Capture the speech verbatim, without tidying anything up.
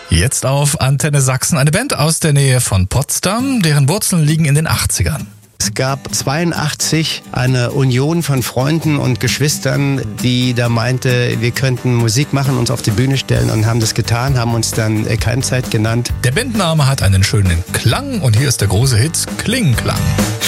Jetzt auf Antenne Sachsen eine Band aus der Nähe von Potsdam, deren Wurzeln liegen in den achtzigern. Es gab zweiundachtzig eine Union von Freunden und Geschwistern, die da meinte, wir könnten Musik machen, uns auf die Bühne stellen und haben das getan, haben uns dann Keimzeit genannt. Der Bandname hat einen schönen Klang und hier ist der große Hit Klingklang.